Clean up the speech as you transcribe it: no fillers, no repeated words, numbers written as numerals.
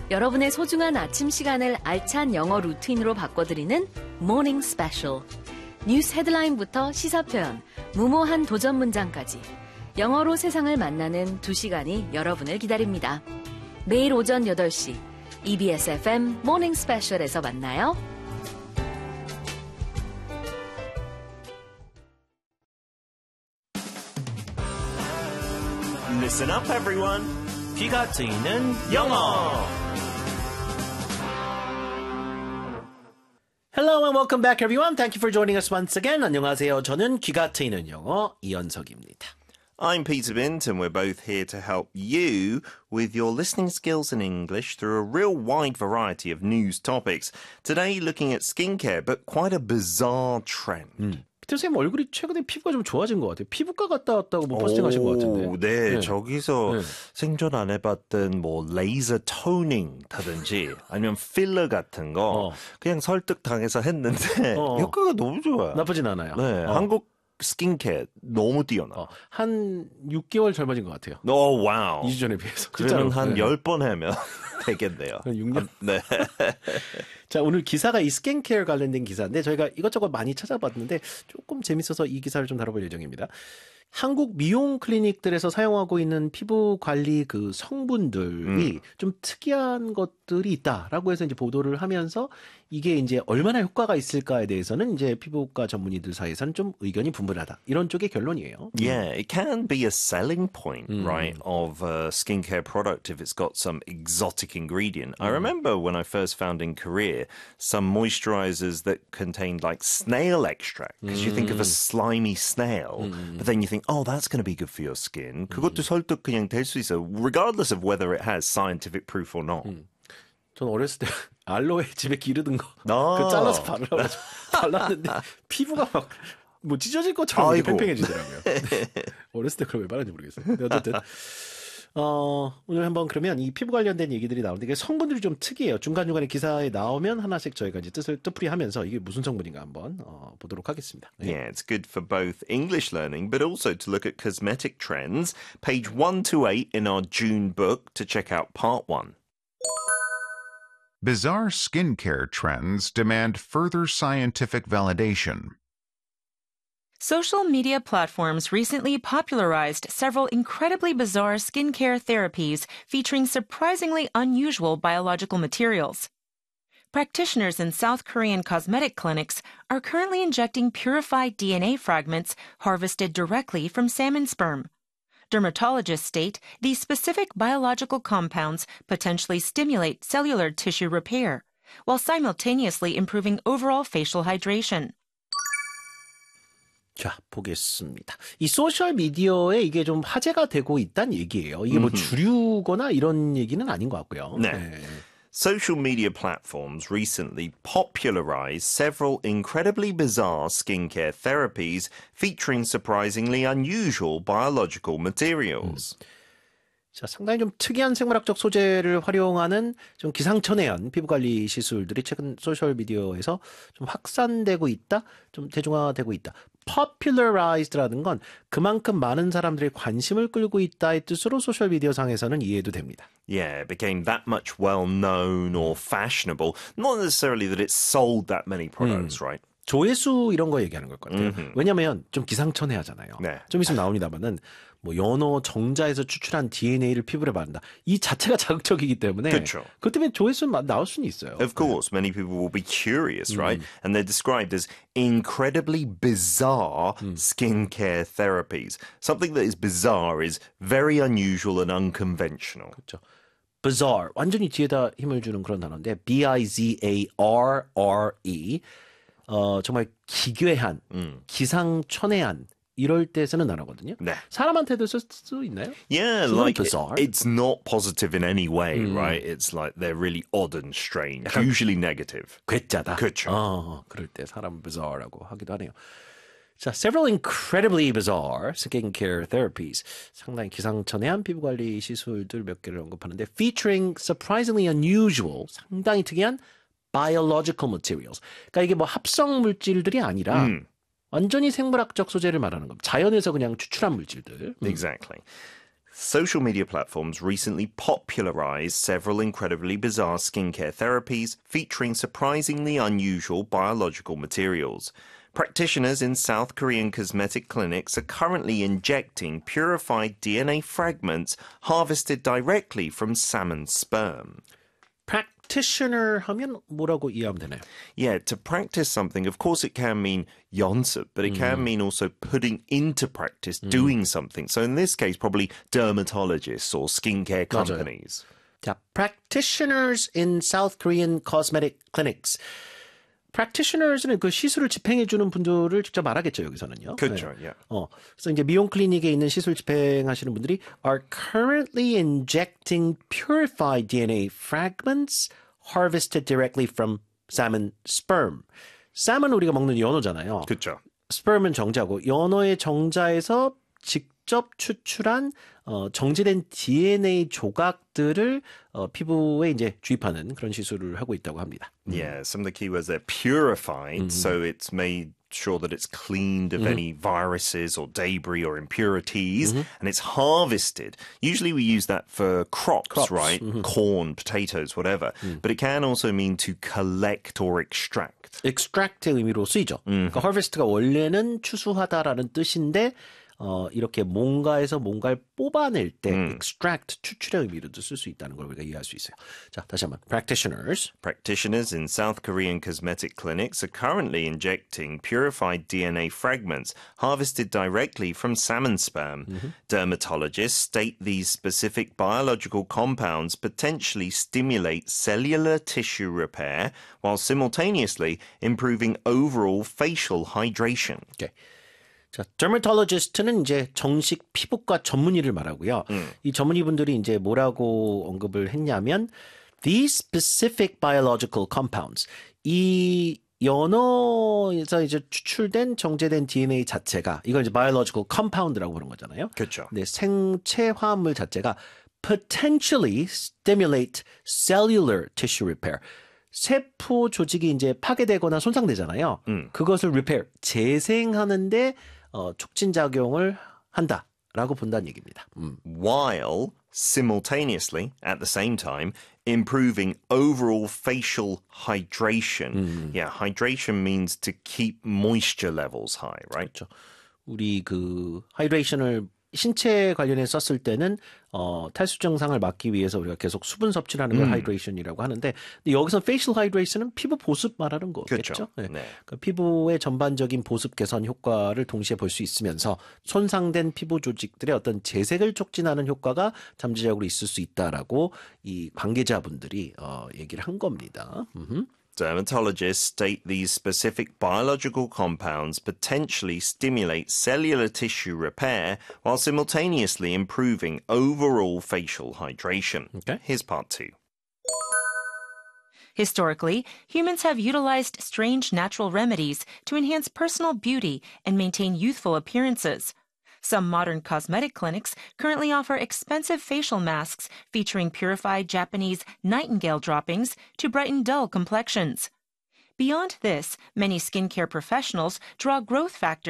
여러분의 소중한 아침 시간을 알찬 영어 루틴으로 바꿔드리는 Morning Special. 뉴스 헤드라인부터 시사 표현, 무모한 도전 문장까지 영어로 세상을 만나는 2시간이 여러분을 기다립니다. 매일 오전 8시 EBS FM Morning Special에서 만나요. Listen up, everyone. 귀가 트이는 영어. Hello and welcome back, everyone. Thank you for joining us once again. 안녕하세요. 저는 귀가 트이는 영어 이현석입니다. I'm Peter Bint, and we're both here to help you with your listening skills in English through a real wide variety of news topics. Today, looking at skincare, but quite a bizarre trend. 피터 선생님 얼굴이 최근에 피부가 좀 좋아진 것 같아요. 피부과 갔다 왔다고 뭐 포스팅하신 것 같은데. 네, 저기서 생전 안 해봤던 뭐 레이저 토닝다든지 아니면 필러 같은 거 그냥 설득당해서 했는데 효과가 너무 좋아요. 나쁘진 않아요. 네, 한국 스킨케어 너무 뛰어나. 한 6개월 젊어진 것 같아요. 오, 와우. 2주 전에 비해서. 그러면 한 10번 하면 되겠네요. 6년? 네. 자, 오늘 기사가 이 스킨케어 관련된 기사인데 저희가 이것저것 많이 찾아봤는데 조금 재밌어서 이 기사를 좀 다뤄볼 예정입니다. 한국 미용 클리닉들에서 사용하고 있는 피부 관리 그 성분들이 좀 특이한 것들이 있다라고 해서 이제 보도를 하면서 이게 이제 얼마나 효과가 있을까에 대해서는 이제 피부과 전문의들 사이에서는 좀 의견이 분분하다. 이런 쪽의 결론이에요. Yeah, it can be a selling point, right, of a skincare product if it's got some exotic ingredient. I remember when I first found in Korea some moisturizers that contained like snail extract because you think of a slimy snail, but then you think, oh, that's going to be good for your skin. 그것도 설득 그냥 될 수 있어, regardless of whether it has scientific proof or not. 전 어렸을 때 알로에 집에 기르던 거 그 잘라서 바르라고 발랐는데 피부가 막 뭐 찢어질 것처럼 팽팽해지더라고요. 네. 어렸을 때 그걸 왜 바르는지 모르겠어요. 근데 어쨌든 오늘 한번 그러면 이 피부 관련된 얘기들이 나오는데 이게 성분들이 좀 특이해요. 중간중간에 기사에 나오면 하나씩 저희가 이제 뜻풀이하면서 이게 무슨 성분인가 한번 보도록 하겠습니다. 네. Yeah, it's good for both English learning, but also to look at cosmetic trends. Page 1 to 8 in our June book to check out part 1. Bizarre skincare trends demand further scientific validation. Social media platforms recently popularized several incredibly bizarre skincare therapies featuring surprisingly unusual biological materials. Practitioners in South Korean cosmetic clinics are currently injecting purified DNA fragments harvested directly from salmon sperm. Dermatologists state these specific biological compounds potentially stimulate cellular tissue repair, while simultaneously improving overall facial hydration. 자, 보겠습니다. 이 소셜 미디어에 이게 좀 화제가 되고 있다는 얘기예요. 이게 뭐 주류거나 이런 얘기는 아닌 것 같고요. 네. 네. Social media platforms recently popularized several incredibly bizarre skincare therapies featuring surprisingly unusual biological materials. 자, 상당히 좀 특이한 생물학적 소재를 활용하는 좀 기상천외한 피부관리 시술들이 최근 소셜미디어에서 좀 확산되고 있다, 좀 대중화되고 있다. popularized라는 건 그만큼 많은 사람들의 관심을 끌고 있다의 뜻으로 소셜미디어 상에서는 이해도 됩니다. Yeah, it became that much well-known or fashionable. Not necessarily that it sold that many products, right? 조회수 이런 거 얘기하는 것 같아요. 왜냐하면 좀 기상천외하잖아요. 네. 좀 있으면 나옵니다만은 뭐 연어 정자에서 추출한 DNA를 피부에 바른다. 이 자체가 자극적이기 때문에 그렇죠. 그것 때문에 조회수 나올 수는 있어요. Of course, many people will be curious, right? And they're described as incredibly bizarre skincare therapies. Something that is bizarre is very unusual and unconventional. 그렇죠. bizarre, 완전히 뒤에다 힘을 주는 그런 단어인데 bizarre, 정말 기괴한, 기상천외한 이럴 때 쓰는 단어거든요. 네. 사람한테도 쓸 수 있나요? Yeah, It's like bizarre. it's not positive in any way, right? It's like they're really odd and strange, usually negative. 괴짜다. 그렇죠. 그럴 때 사람 bizarre라고 하기도 하네요. 자, several incredibly bizarre skincare therapies. 상당히 기상천외한 피부관리 시술들 몇 개를 언급하는데 featuring surprisingly unusual, 상당히 특이한 biological materials. 그러니까 이게 뭐 합성 물질들이 아니라 완전히 생물학적 소재를 말하는 겁니다. 자연에서 그냥 추출한 물질들. Exactly. Social media platforms recently popularized several incredibly bizarre skincare therapies featuring surprisingly unusual biological materials. Practitioners in South Korean cosmetic clinics are currently injecting purified DNA fragments harvested directly from salmon sperm. practitioner 하면 뭐라고 이해하면 되나요? Yeah, to practice something, of course it can mean 연습, but it can mean also putting into practice, doing something. So in this case, probably dermatologists or skincare companies. 자, practitioners in South Korean cosmetic clinics. practitioners는 그 시술을 집행해주는 분들을 직접 말하겠죠, 여기서는요. 그렇죠, yeah. 그래서 이제 미용 클리닉에 있는 시술 집행하시는 분들이 are currently injecting purified DNA fragments harvested directly from salmon sperm. salmon 우리가 먹는 연어잖아요. 그렇죠. sperm은 정자고 연어의 정자에서 직접 추출한 정제된 DNA 조각들을 피부에 이제 주입하는 그런 시술을 하고 있다고 합니다. Yeah, some of the keywords there, purified, so it's made sure that it's cleaned of any viruses or debris or impurities, and it's harvested. Usually we use that for crops. Right? Corn, potatoes, whatever. But it can also mean to collect or extract. extract의 의미로 쓰이죠. 그러니까 harvest가 원래는 추수하다라는 뜻인데 이렇게 뭔가에서 뭔가를 뽑아낼 때 extract, 추출의 의미로도 쓸 수 있다는 걸 우리가 이해할 수 있어요. 자, 다시 한번 practitioners. Practitioners in South Korean cosmetic clinics are currently injecting purified DNA fragments harvested directly from salmon sperm. Dermatologists state these specific biological compounds potentially stimulate cellular tissue repair while simultaneously improving overall facial hydration. Okay. 자, dermatologist는 이제 정식 피부과 전문의를 말하고요. 이 전문의분들이 이제 뭐라고 언급을 했냐면 these specific biological compounds 이 연어에서 이제 추출된 정제된 DNA 자체가 이걸 이제 biological compound라고 부르는 거잖아요. 그렇죠. 네, 생체 화합물 자체가 potentially stimulate cellular tissue repair. 세포 조직이 이제 파괴되거나 손상되잖아요. 그것을 repair, 재생하는데 촉진 작용을 한다라고 본다는 얘기입니다. While simultaneously, at the same time, improving overall facial hydration. Yeah, hydration means to keep moisture levels high, right? 그렇죠. 우리 그 하이드레이션을 신체 관련해 썼을 때는 탈수 증상을 막기 위해서 우리가 계속 수분 섭취를 하는 걸 하이드레이션이라고 하는데 근데 여기서 페이셜 하이드레이션은 피부 보습 말하는 거겠죠. 그렇죠. 네. 네. 그러니까 피부의 전반적인 보습 개선 효과를 동시에 볼 수 있으면서 손상된 피부 조직들의 어떤 재생을 촉진하는 효과가 잠재적으로 있을 수 있다라고 이 관계자분들이 얘기를 한 겁니다. Dermatologists state these specific biological compounds potentially stimulate cellular tissue repair while simultaneously improving overall facial hydration. Okay. Here's part 2. Historically, humans have utilized strange natural remedies to enhance personal beauty and maintain youthful appearances. Some modern cosmetic clinics currently offer expensive facial masks featuring purified Japanese nightingale droppings to brighten dull complexions. Beyond this, many skincare professionals draw growth factors